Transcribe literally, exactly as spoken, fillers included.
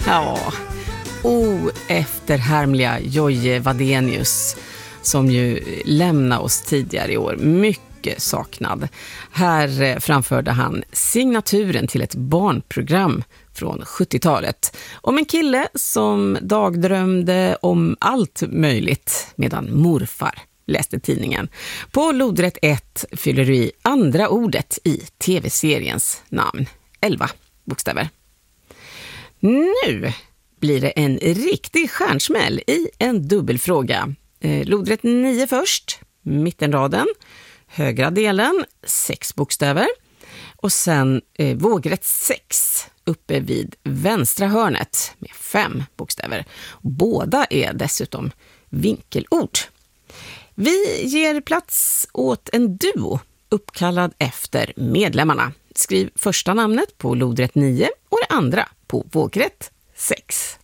Ja, oefterhärmliga Jojje Wadenius som ju lämnade oss tidigare i år. Mycket saknad. Här framförde han signaturen till ett barnprogram från sjuttiotalet om en kille som dagdrömde om allt möjligt medan morfar läste tidningen. På lodrätt ett fyller du i andra ordet i tv-seriens namn. elva bokstäver. Nu blir det en riktig stjärnsmäll i en dubbelfråga. Eh, lodrätt nio först, mittenraden, högra delen, sex bokstäver. Och sen eh, vågrätt sex uppe vid vänstra hörnet med fem bokstäver. Båda är dessutom vinkelord. Vi ger plats åt en duo uppkallad efter medlemmarna. Skriv första namnet på lodrätt nio och det andra på vågrätt sex.